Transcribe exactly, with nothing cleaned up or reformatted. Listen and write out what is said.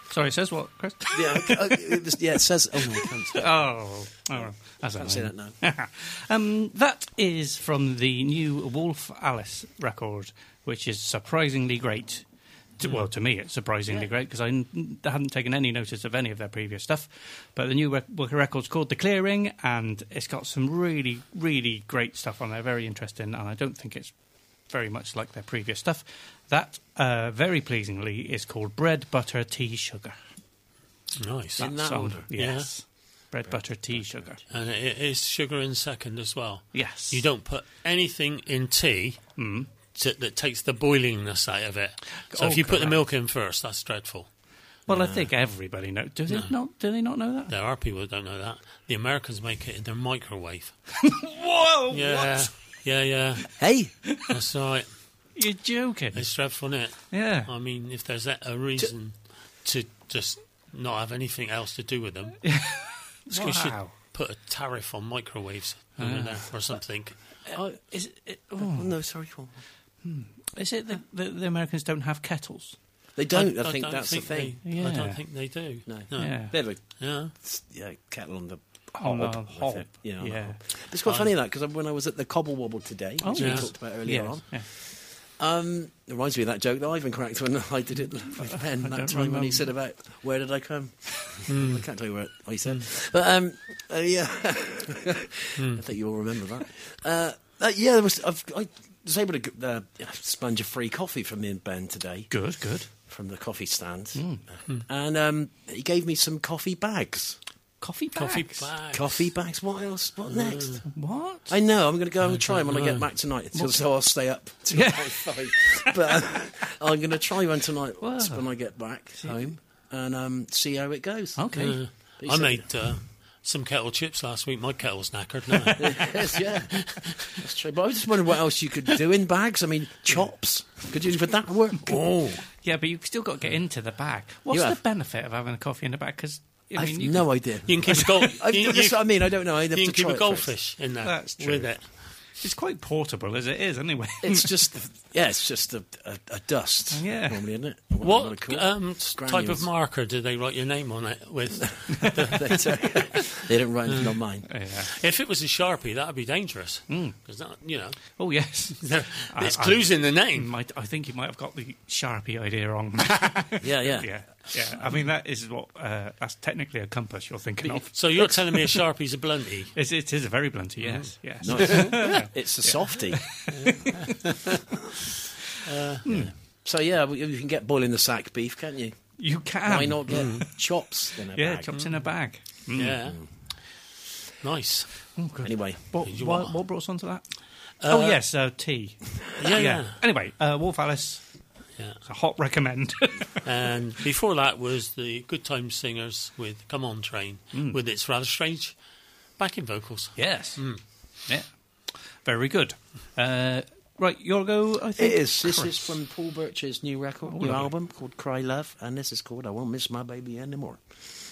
Sorry, it says what, Chris? Yeah, okay, uh, it was, yeah, it says... Oh, no, I can't say, Oh, oh that's can't say that now. um, that is from the new Wolf Alice record, which is surprisingly great. To, well, to me, it's surprisingly Yeah. great because I n- hadn't taken any notice of any of their previous stuff. But the new rec- record's called The Clearing, and it's got some really, really great stuff on there, very interesting, and I don't think it's very much like their previous stuff. That, uh, very pleasingly, is called Bread, Butter, Tea, Sugar. Nice. In that song. order? Yes. Bread, butter, tea, sugar. And it is sugar in second as well. Yes. You don't put anything in tea Mm. to, that takes the boilingness out of it. So Oh, if you put the correct. milk in first, that's dreadful. Well, I think everybody knows. Do they No. not? Do they not know that? There are people that don't know that. The Americans make it in their microwave. Whoa! Yeah, yeah, yeah. Hey! That's right. You're joking. It's dreadful, isn't it? Yeah. I mean, if there's a, a reason to just not have anything else to do with them, we should Wow. put a tariff on microwaves over there or something. Uh, is it? it Oh, oh, no, sorry. go on. is it that the, the Americans don't have kettles? They don't. I, think don't that's think the thing. They, Yeah. I don't think they do. No. No. Yeah. They have a Yeah. yeah, kettle on the On hob. the with hob. it, you know, on the Yeah. hob. It's quite funny that, because when I was at the Cobble Wobble today, Oh, which yeah. we talked about earlier Yes. on, Yeah. um, it reminds me of that joke that Ivan cracked when I did it with Ben I that don't time when he remember. said about where did I come? Hmm. I can't tell you where what he said, but um, uh, yeah, I think you all remember that. Uh, uh, yeah, there was, I've, I was able to uh, sponge a free coffee from me and Ben today Good. Good. from the coffee stand, Hmm. and um, he gave me some coffee bags. Coffee bags. Coffee bags. Coffee bags. What else? What next? What? I know. I'm going to go and try them when I know. get back tonight. So, so I'll stay up till Yeah. five. But uh, I'm going to try one tonight Wow. when I get back home and um, see how it goes. Okay. Uh, He I said- made uh, some kettle chips last week. My kettle's knackered now. Yes, yeah, that's true. But I was just wondering what else you could do in bags. I mean, chops. Could you? Would that work? oh, Yeah, but you've still got to get into the bag. What's You the have. benefit of having a coffee in the bag? Because I I've mean, you no idea. you can keep a gold. I've, you, that's you- what I mean. I don't know. I'd have you to can keep try a it goldfish in there That's true. with it. it's quite portable as it is, anyway. First. It's just, yeah, it's just a, a, a dust. Yeah. normally, isn't it? Or whatever you What wanna call it. um, type Granules. of marker do they write your name on it with? they, don't, they don't write anything on mine. Yeah. If it was a Sharpie, that would be dangerous. Because that, you know, Oh yes. there- I- there's I- clues in the You name. might, I think you might have got the Sharpie idea wrong. Yeah, yeah. yeah, yeah. I mean, that is what uh, that's technically a compass you're thinking of. So you're telling me a Sharpie's a blunty? It's, it is a very blunty, yes, yes. Nice. It's a softie. Uh, yeah. So yeah, we- you can get boiling the sack beef, can't you? You can. Why not get chops in a Yeah, bag? chops in a bag. Mm. Yeah. Nice. Oh, good. Anyway, What, You what, want- what brought us on to that? Uh, oh, yes, uh, tea. Yeah, yeah. Anyway, uh, Wolf Alice, Yeah. it's a hot recommend. And before that was the Good Time Singers with Come On Train, Mm. with its rather strange backing vocals. yes. Yeah. Very good. Uh, right, your go, I it think. is. This Chris. is from Paul Birch's new record, Oh, new lovely. album called Cry Love, and this is called I Won't Miss My Baby Anymore.